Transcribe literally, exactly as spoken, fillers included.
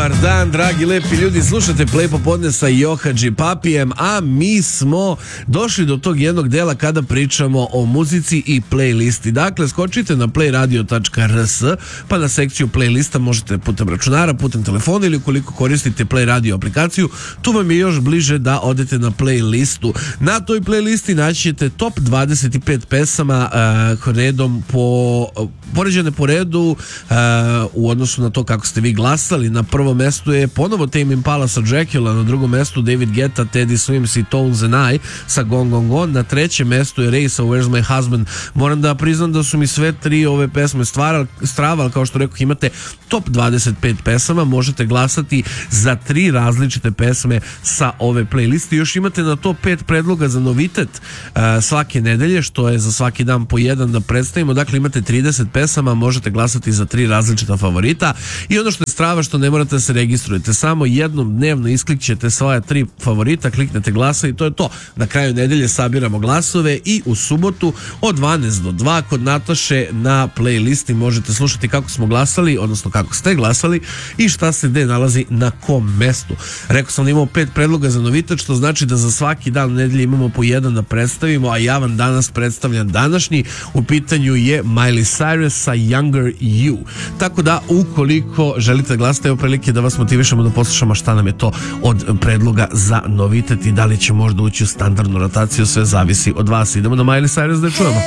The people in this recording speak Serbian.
Dobar dan, dragi lepi ljudi, slušate Play popodne sa Johadži Papijem, a mi smo došli do tog jednog dela kada pričamo o muzici i playlisti. Dakle, skočite na playradio tačka r s, pa na sekciju playlista možete putem računara, putem telefona ili ukoliko koristite Play Radio aplikaciju, tu vam je još bliže da odete na playlistu. Na toj playlisti naći ćete top dvadeset pet pesama uh, redom po, poređene po redu uh, u odnosu na to kako ste vi glasali. Na prvom mestu je ponovo Tame Impala sa Dracula, na drugom mestu David Guetta, Teddy Swims i Tones and I sa Gone Gone Gone, na trećem mestu je Ray sa Where's My Husband. Moram da priznam da su mi sve tri ove pesme stvaral, straval, kao što rekao, imate top dvadeset pet pesama, možete glasati za tri različite pesme sa ove playlisti. Još imate na to pet predloga za novitet uh, svake nedelje, što je za svaki dan po jedan da predstavimo. Dakle, imate trideset pesama, možete glasati za tri različita favorita. I ono što je strava, što ne morate da se registrujete, samo jednom dnevno isklikćete svoja tri favorita, kliknete glasa i to je to. Na kraju nedelje sabiramo glasove i u subotu od dvanaest do dva kod Nataše na playlisti možete slušati kako smo glasali, odnosno kako ste glasali i šta se gde nalazi na kom mestu. Rekao sam da imamo pet predloga za novitet, što znači da za svaki dan u nedelji imamo po jedan da predstavimo, a ja vam danas predstavljam današnji. U pitanju je Miley Cyrus sa Younger You. Tako da, ukoliko želite da glasate, evo prilike da vas motivišemo da poslušamo šta nam je to od predloga za novitet i da li će možda ući u standardnu rotaciju, sve zavisi od vas. Idemo na Miley Cyrus da čujemo.